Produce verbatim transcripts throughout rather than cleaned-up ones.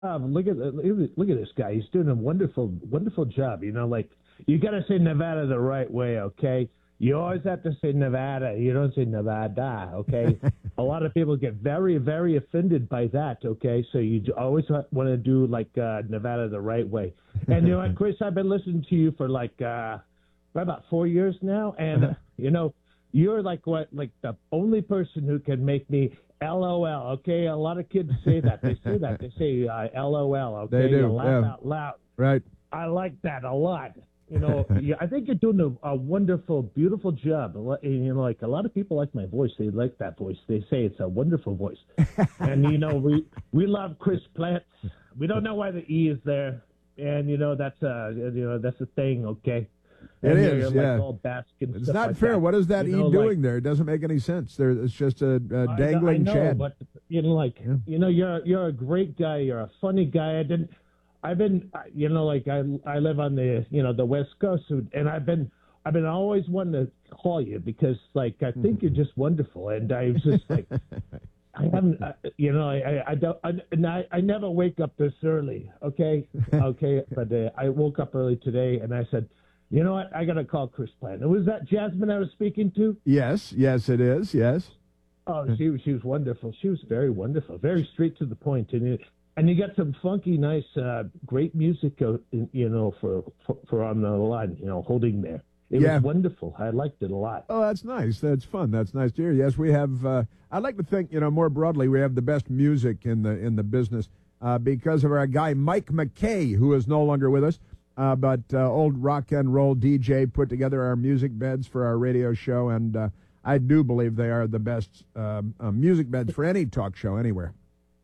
Um, look at look at look at this guy. He's doing a wonderful wonderful job. You know, like you got to say Nevada the right way, okay? You always have to say Nevada. You don't say Nevada, okay? A lot of people get very very offended by that, okay? So you always want to do like uh, Nevada the right way. And you know what, Chris? I've been listening to you for like uh, about four years now, and uh, you know, you're like what like the only person who can make me L O L, okay? A lot of kids say that. They say that. They say uh, L O L, okay? They do, You laugh yeah. out loud. Right. I like that a lot. You know, yeah, I think you're doing a, a wonderful, beautiful job. A lot- You know, like a lot of people like my voice. They like that voice. They say it's a wonderful voice. And, you know, we, we love Chris Plants. We don't know why the E is there. And, you know, that's a, you know, that's a thing, okay? It And is, you're, you're yeah. like all basking It's stuff not like fair. that. What is that You E know, doing like, there? It doesn't make any sense. There, it's just a, a I- dangling I know, Chad. but you know, like Yeah. you know, you're you're a great guy. You're a funny guy. I didn't. I've been, you know, like I I live on the you know the West Coast, and I've been I've been always wanting to call you because like I think you're just wonderful, and I was just like I haven't, uh, you know, I I, I don't I, and I I never wake up this early, okay, okay, but uh, I woke up early today, and I said, you know what, I gotta call Chris Plant. Was that Jasmine I was speaking to? Yes, yes, it is. Yes. Oh, she was she was wonderful. She was very wonderful, very straight to the point, and you, and you got some funky, nice, uh, great music, uh, in- you know, for, for for on the line, you know, holding there. It Yeah. was wonderful. I liked it a lot. Oh, that's nice. That's fun. That's nice to hear. Yes, we have. Uh, I'd like to think, you know, more broadly, we have the best music in the in the business uh, because of our guy Mike McKay, who is no longer with us. Uh, but uh, old rock and roll D J put together our music beds for our radio show, and uh, I do believe they are the best um, uh, music beds for any talk show anywhere.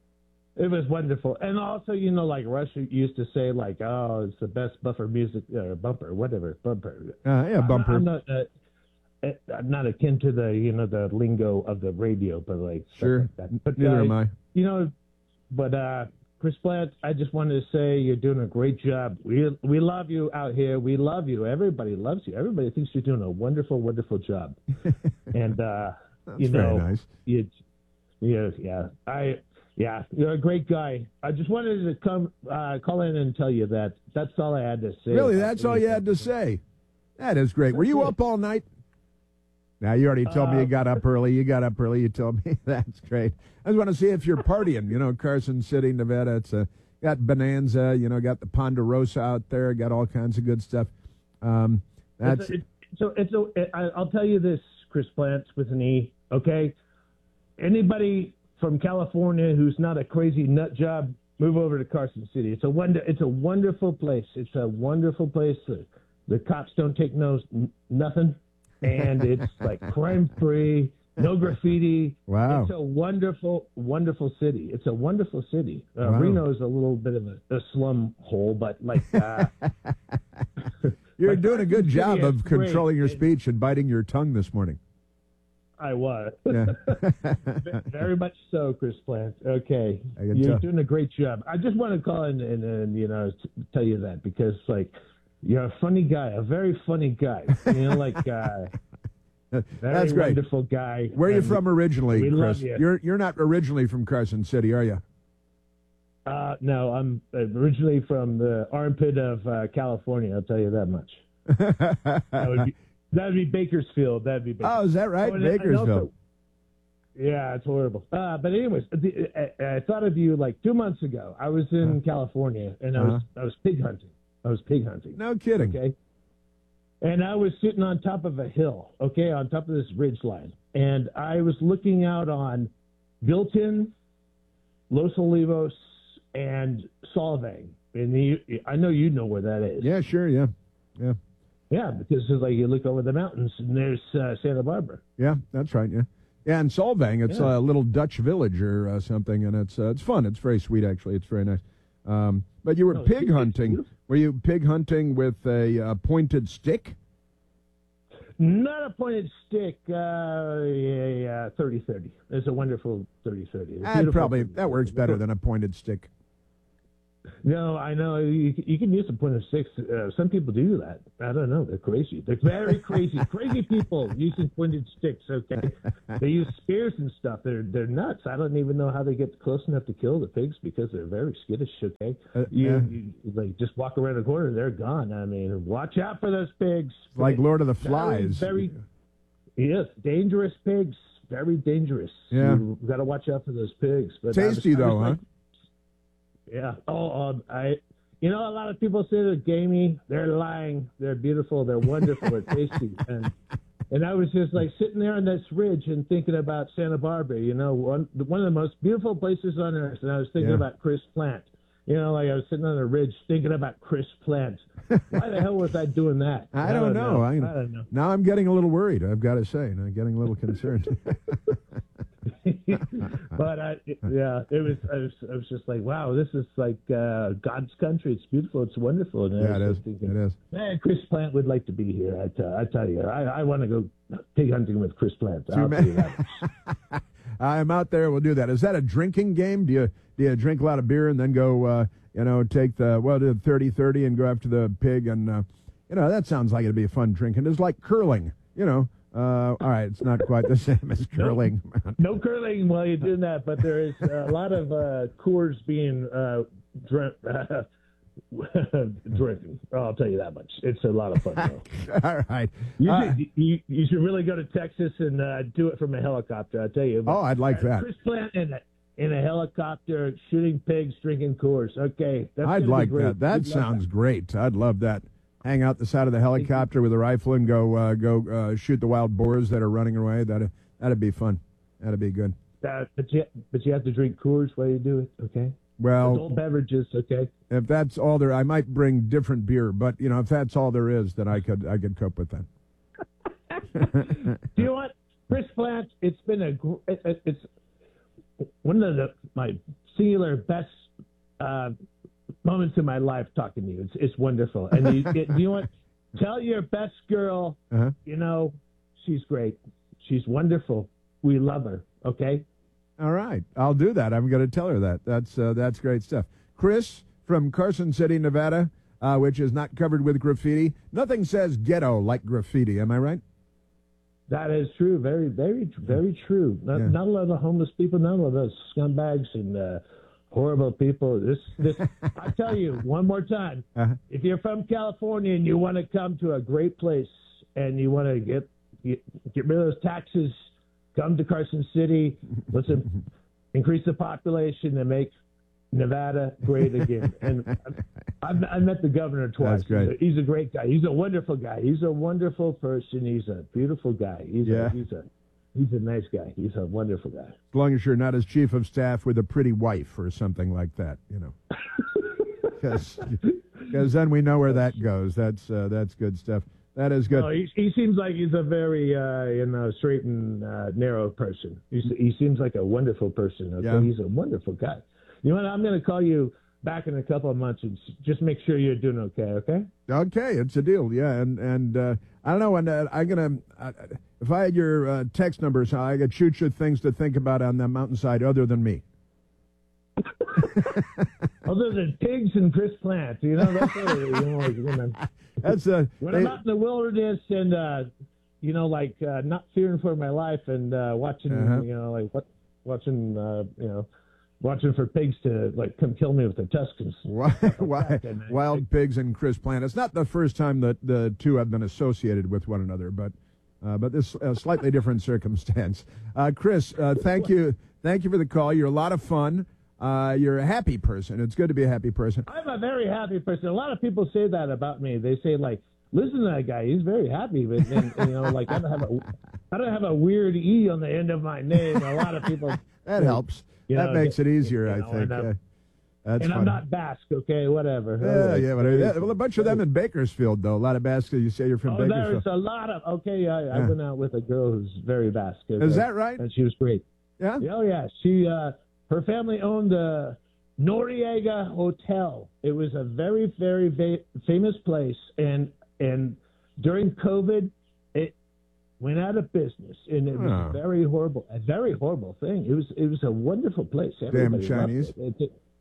It was wonderful, and also, you know, like Rush used to say, like, oh, it's the best buffer music, uh, bumper, whatever, bumper. Uh, yeah, bumper. I'm not, uh, uh, I'm not akin to the, you know, the lingo of the radio, but like, stuff Sure. like that. But, Neither uh, am I. You know, but uh, Chris Plant, I just wanted to say you're doing a great job. We we love you out here. We love you. Everybody loves you. Everybody thinks you're doing a wonderful, wonderful job. And uh, That's you know, very nice. you, yeah, yeah, I. Yeah, you're a great guy. I just wanted to come, uh, call in and tell you that. That's all I had to say. Really, that's all you had to say. That is great. Were you up all night? Now, you already told me you got up early. You got up early. You told me. That's great. I just want to see if you're partying. You know, Carson City, Nevada. It's a, got Bonanza. You know, got the Ponderosa out there. Got all kinds of good stuff. Um, that's It's a, so it's a, I- I'll tell you this, Chris Plants with an E, okay? Anybody from California who's not a crazy nut job, move over to Carson City. It's a wonder. It's a wonderful place. It's a wonderful place. The, the cops don't take no n- nothing, and it's like crime free, no graffiti. Wow. It's a wonderful, wonderful city. It's a wonderful city. Uh, Wow. Reno is a little bit of a, a slum hole, but like. Uh, You're but doing a good Carson job City of is great. controlling your It- speech and biting your tongue this morning. I was. Yeah. Very much so, Chris Plant. Okay. I can You're tell. doing a great job. I just want to call in and, and you know, t- tell you that because, like, you're a funny guy, a very funny guy. You know, like, uh, very That's great. wonderful guy. Where are you And, from originally, we Chris? love you. You're you're not originally from Carson City, are you? Uh, no, I'm originally from the armpit of uh, California. I'll tell you that much. That would be, that would be Bakersfield. That'd be Bakersfield. Oh, is that right? Oh, and- and Bakersfield. also- yeah, it's horrible. Uh, but anyways, the, I, I thought of you like two months ago. I was in California and I was I was pig hunting. I was pig hunting. No kidding. Okay. And I was sitting on top of a hill. Okay, on top of this ridge line, and I was looking out on Bilton, Los Olivos, and Solvang. And the, I know you know where that is. Yeah, sure, yeah. Yeah. Yeah, because it's like you look over the mountains and there's uh, Santa Barbara. Yeah, that's right, yeah. Yeah, and Solvang, it's Yeah. a little Dutch village or uh, something, and it's uh, it's fun. It's very sweet, actually. It's very nice. Um, but you were No, it's pig beautiful. hunting. Were you pig hunting with a uh, pointed stick? Not a pointed stick. Uh, yeah, yeah, thirty thirty. It's a wonderful thirty thirty. That probably that works better than a pointed stick. No, I know you, you can use a point of six. Uh, some people do that. I don't know. They're crazy. They're very crazy. Crazy people using pointed sticks. Okay, they use spears and stuff. They're they're nuts. I don't even know how they get close enough to kill the pigs because they're very skittish. Okay, Uh, you, yeah. you like just walk around the corner, they're gone. I mean, watch out for those pigs. Like Lord of the Very, Flies. Very, yes, dangerous pigs. Very dangerous. Yeah. You got to watch out for those pigs. But Tasty, I was, I though, was huh? like, yeah. Oh, um, I. You know, a lot of people say they're gamey. They're lying. They're beautiful. They're wonderful. They're tasty. And and I was just like sitting there on this ridge and thinking about Santa Barbara. You know, one one of the most beautiful places on earth. And I was thinking Yeah. about Chris Plant. You know, like I was sitting on a ridge thinking about Chris Plant. Why the hell was I doing that? I don't know. I, I don't know. Now I'm getting a little worried, I've got to say. I'm getting a little concerned. But I, yeah, it was. I was. I was just like, wow, this is like uh, God's country. It's beautiful. It's wonderful. And Yeah, I it was is. just thinking, It is. man, Chris Plant would like to be here. I, tell, I tell you, I, I want to go pig hunting with Chris Plant. I'll tell you that. I'm out there. We'll do that. Is that a drinking game? Do you do you drink a lot of beer and then go, uh, you know, take the well, the thirty thirty and go after the pig? And uh, you know, that sounds like it'd be a fun drinking. It's like curling. You know, uh, all right, it's not quite the same as curling. No curling while you're doing that, but there is a lot of uh, Coors being uh, drink, uh, drinking. I'll tell you that much. It's a lot of fun, though. All right. You, Uh, should, you, you should really go to Texas and uh, do it from a helicopter, I tell you. oh, I'd like that. Chris Plant in a, in a helicopter, shooting pigs, drinking Coors. Okay. That's I'd gonna be like great. that. That We'd love sounds great. I'd love that. Hang out the side of the helicopter with a rifle and go uh, go uh, shoot the wild boars that are running away. That'd that'd be fun. That'd be good. Uh, but, you, but you have to drink Coors while you do it, okay? Well, Adult beverages, okay? if that's all there, I might bring different beer. But you know, if that's all there is, then I could I could cope with that. Do you know what? Chris Plant, it's been a gr- it, it, it's one of the my singular best uh, moments in my life talking to you. It's it's wonderful. And you, it, you know what? Tell your best girl, Uh-huh. you know, she's great. She's wonderful. We love her. Okay. All right, I'll do that. I'm going to tell her that. That's uh, that's great stuff. Chris from Carson City, Nevada, uh, which is not covered with graffiti. Nothing says ghetto like graffiti. Am I right? That is true. Very, very, very true. Not, Yeah. not a lot of homeless people. Not a lot of those scumbags and uh, horrible people. This, this. I tell you one more time. Uh-huh. If you're from California and you want to come to a great place and you want to get get, get rid of those taxes, come to Carson City. Let's im- increase the population and make Nevada great again. And I've, I've met the governor twice. That's great. He's a, he's a great guy. He's a wonderful guy. He's a wonderful person. He's a beautiful guy. He's Yeah. a, he's a he's a nice guy. He's a wonderful guy. As long as you're not his chief of staff with a pretty wife or something like that, you know. Because then we know where that goes. That's uh, that's good stuff. That is good. No, he, he seems like he's a very uh, you know straight and uh, narrow person. He's, he seems like a wonderful person. Okay? Yeah. He's a wonderful guy. You know what? I'm going to call you back in a couple of months and s- just make sure you're doing okay. Okay? Okay, it's a deal. Yeah, and and uh, I don't know. And uh, I'm gonna uh, if I had your uh, text numbers, I could shoot you things to think about on the mountainside other than me. Other than pigs and Chris Plant, you know that's what, you know, like, when I'm, That's uh, when they- I'm out in the wilderness and uh, you know like uh, not fearing for my life and uh, watching Uh-huh. you know like what watching uh, you know watching for pigs to like come kill me with their tusks. Why, why, wild pigs and Chris Plant. It's not the first time that the two have been associated with one another, but uh, but this a slightly different circumstance. Uh, Chris, uh, thank you, thank you for the call. You're a lot of fun. Uh, you're a happy person. It's good to be a happy person. I'm a very happy person. A lot of people say that about me. They say like, "Listen to that guy. He's very happy." But and, and, you know, like I don't have a, I don't have a weird e on the end of my name. A lot of people. That helps. You That know, makes it easier, you I know, think. and I'm- Uh, that's and I'm funny. not Basque. Okay, whatever. Yeah, yeah, but, Okay. yeah, well, a bunch of them in Bakersfield, though. A lot of Basques. You say you're from Oh, Bakersfield. there's a lot of. Okay, I, I Yeah. went out with a girl who's very Basque. Is okay? that right? And she was great. Yeah. Oh yeah, she uh, her family owned the Noriega Hotel. It was a very very va- famous place, and and during COVID, it went out of business, and it was Oh. very horrible, a very horrible thing. It was it was a wonderful place. Damn Everybody loved Chinese. it. It- it-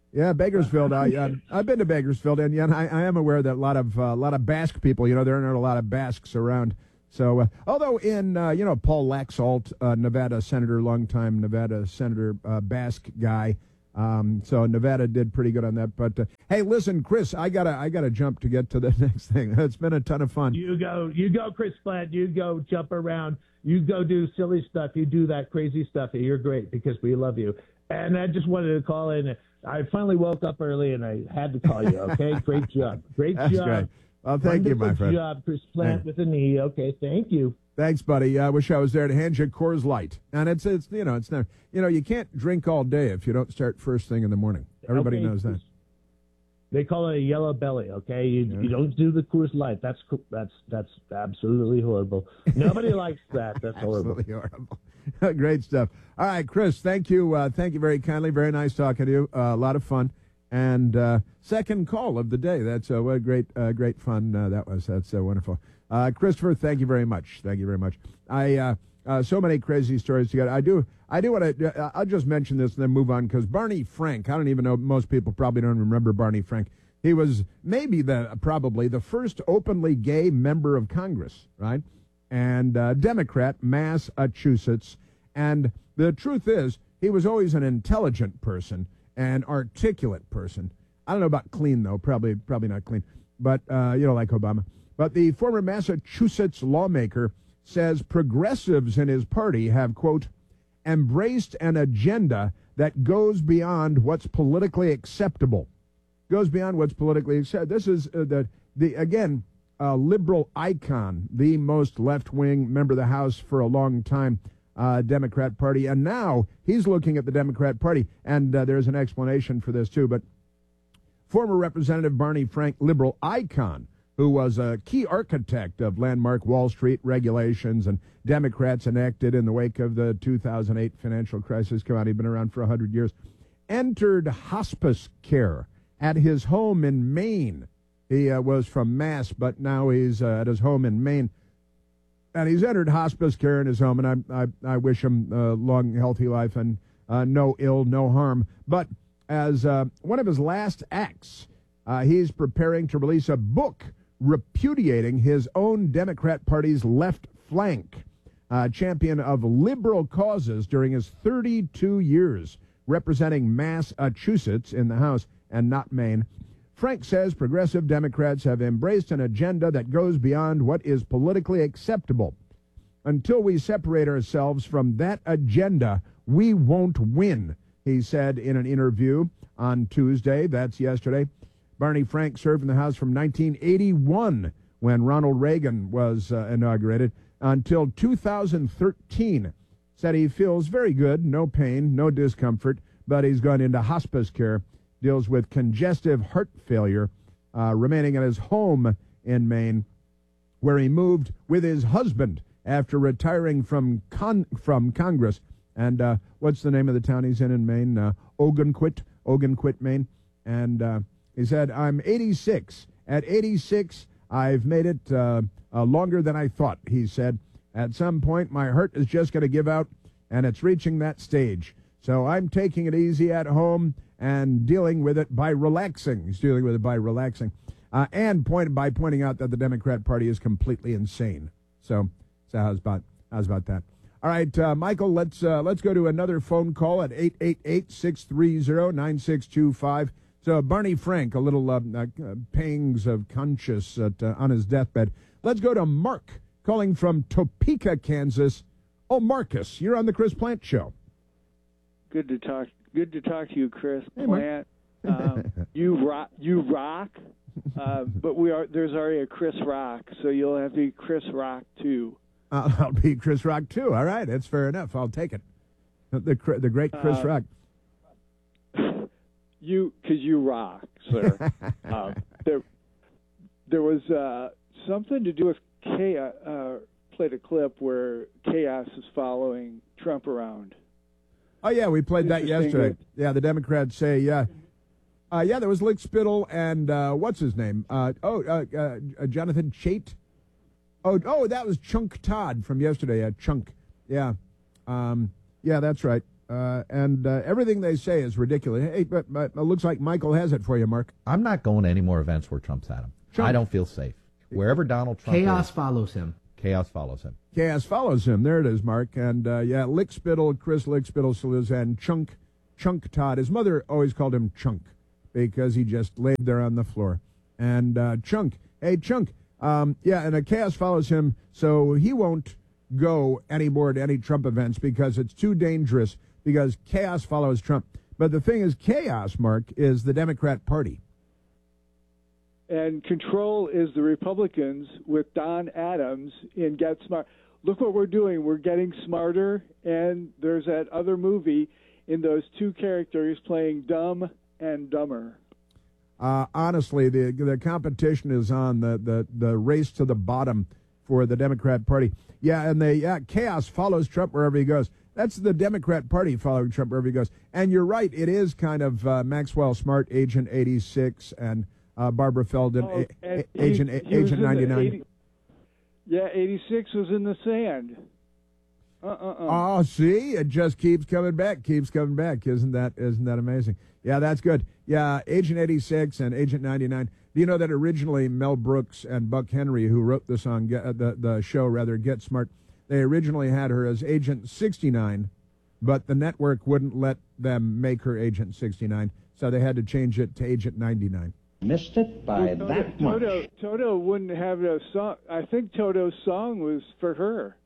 Yeah, Bakersfield. I, uh, I've been to Bakersfield, and yeah, I, I am aware that a lot of a uh, lot of Basque people. You know, there aren't a lot of Basques around. So, uh, although in uh, you know Paul Laxalt, uh, Nevada senator, longtime Nevada senator, uh, Basque guy. Um, so Nevada did pretty good on that. But uh, hey, listen, Chris, I gotta I gotta jump to get to the next thing. It's been a ton of fun. You go, you go, Chris Platt. You go jump around. You go do silly stuff. You do that crazy stuff. You're great because we love you. And I just wanted to call in. I finally woke up early, and I had to call you, okay? Great job. Great That's job. Great. Well, thank Wonderful you, my friend. Good job, Chris Plant with an E. Okay, thank you. Thanks, buddy. I wish I was there to hand you Coors Light. And it's, it's you know, it's not, you know, you can't drink all day if you don't start first thing in the morning. Everybody okay. knows that. They call it a yellow belly, okay? You, yeah. you don't do the Coors Light. That's that's that's absolutely horrible. Nobody likes that. That's horrible. Absolutely horrible. Great stuff. All right, Chris, thank you. Uh, thank you very kindly. Very nice talking to you. Uh, a lot of fun. And uh, second call of the day. That's uh, what great, uh, great fun uh, that was. That's uh, wonderful. Uh, Christopher, thank you very much. Thank you very much. I uh, uh, so many crazy stories together. I do. I do want to. Uh, I'll just mention this and then move on because Barney Frank. I don't even know. Most people probably don't remember Barney Frank. He was maybe the probably the first openly gay member of Congress, right? And uh, Democrat, Massachusetts. And the truth is, he was always an intelligent person, an articulate person. I don't know about clean though. Probably probably not clean. But uh, you know, like Obama. But the former Massachusetts lawmaker says progressives in his party have, quote, embraced an agenda that goes beyond what's politically acceptable. Goes beyond what's politically acceptable. This is uh, the, the, again, a liberal icon, the most left-wing member of the House for a long time, uh, Democrat Party. And now he's looking at the Democrat Party. And uh, there's an explanation for this, too. But former Representative Barney Frank, liberal icon, who was a key architect of landmark Wall Street regulations and Democrats enacted in the wake of the two thousand eight financial crisis. Come on, he'd been around for one hundred years. Entered hospice care at his home in Maine. He uh, was from Mass, but now he's uh, at his home in Maine. And he's entered hospice care in his home, and I I, I wish him a long, healthy life and uh, no ill, no harm. But as uh, one of his last acts, uh, he's preparing to release a book repudiating his own Democrat Party's left flank, uh, champion of liberal causes during his thirty-two years representing Massachusetts in the House and not Maine. Frank says progressive Democrats have embraced an agenda that goes beyond what is politically acceptable. Until we separate ourselves from that agenda, we won't win, he said in an interview on Tuesday. That's yesterday. Barney Frank served in the House from nineteen eighty-one, when Ronald Reagan was uh, inaugurated, until two thousand thirteen. Said he feels very good, no pain, no discomfort, but he's gone into hospice care, deals with congestive heart failure, uh, remaining at his home in Maine, where he moved with his husband after retiring from con- from Congress. And uh, what's the name of the town he's in in Maine? Uh, Ogunquit, Ogunquit, Maine. And uh, he said, I'm eighty-six. At eighty-six, I've made it uh, uh, longer than I thought, he said. At some point, my heart is just going to give out, and it's reaching that stage. So I'm taking it easy at home and dealing with it by relaxing. He's dealing with it by relaxing. Uh, and point, by pointing out that the Democrat Party is completely insane. So, so how's about, how's about that? All right, uh, Michael, let's uh, let's go to another phone call at eight eight eight, six three zero, nine six two five. So Barney Frank, a little uh, uh, pangs of conscience at, uh, on his deathbed. Let's go to Mark, calling from Topeka, Kansas. Oh, Marcus, you're on the Chris Plant Show. Good to talk. Good to talk to you, Chris Hey, Plant. Um, you rock. You rock. Uh, but we are. There's already a Chris Rock, so you'll have to be Chris Rock too. Uh, I'll be Chris Rock too. All right, that's fair enough. I'll take it. The the great Chris uh, Rock. You, because you rock, sir. um, there, there was uh, something to do with chaos. Uh, played a clip where chaos is following Trump around. Oh yeah, we played that yesterday. Yeah, the Democrats say yeah, uh, yeah. There was Lick Spittle and uh, what's his name? Uh, oh, uh, uh, Jonathan Chait. Oh, oh, that was Chunk Todd from yesterday. Uh, Chunk. Yeah, um, yeah, that's right. Uh, and uh, everything they say is ridiculous. Hey, but, but it looks like Michael has it for you, Mark. I'm not going to any more events where Trump's at him. Trump. I don't feel safe. Wherever Donald Trump Chaos is, follows him. chaos follows him. Chaos follows him. There it is, Mark. And, uh, yeah, Lickspittle, Chris Lickspittle, and Chunk, Chunk Todd. His mother always called him Chunk because he just laid there on the floor. And uh, Chunk, hey, Chunk, um, yeah, and a chaos follows him, so he won't go anymore to any Trump events because it's too dangerous, because chaos follows Trump. But the thing is, chaos, Mark, is the Democrat Party. And control is the Republicans with Don Adams in Get Smart. Look what we're doing. We're getting smarter, and there's that other movie in those two characters playing Dumb and Dumber. Uh, honestly, the the competition is on, the, the, the race to the bottom for the Democrat Party. Yeah, and the yeah, chaos follows Trump wherever he goes. That's the Democrat Party following Trump wherever he goes. And you're right, it is kind of uh, Maxwell Smart, Agent eighty-six, and uh, Barbara Feldon, Oh, a, and a, Agent he- a, he was Agent in the ninety-nine. eighty Yeah, eighty-six was in the sand. Uh-uh-uh. Oh, see, it just keeps coming back, keeps coming back. Isn't that isn't that amazing? Yeah, that's good. Yeah, Agent eighty-six and Agent ninety-nine. Do you know that originally Mel Brooks and Buck Henry, who wrote the song, uh, the the show rather, Get Smart, they originally had her as Agent sixty-nine, but the network wouldn't let them make her Agent sixty-nine, so they had to change it to Agent ninety-nine. Missed it by Toto, that much. Toto, Toto wouldn't have a song. I think Toto's song was for her.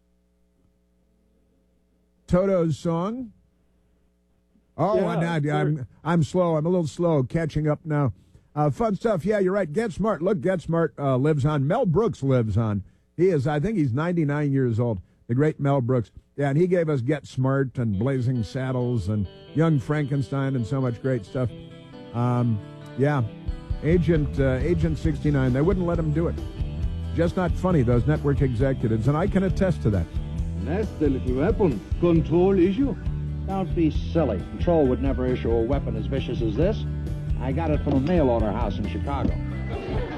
Toto's song? Oh, Yeah, and I, I'm I'm slow. I'm a little slow catching up now. Uh, fun stuff. Yeah, you're right. Get Smart. Look, Get Smart uh, lives on. Mel Brooks lives on. He is, I think he's ninety-nine years old. The great Mel Brooks. Yeah, and he gave us Get Smart and Blazing Saddles and Young Frankenstein and so much great stuff. Um, yeah, Agent uh, Agent sixty-nine. They wouldn't let him do it. Just not funny, those network executives, and I can attest to that. That's the little weapon. Control issue. Don't be silly. Control would never issue a weapon as vicious as this. I got it from a mail order house in Chicago.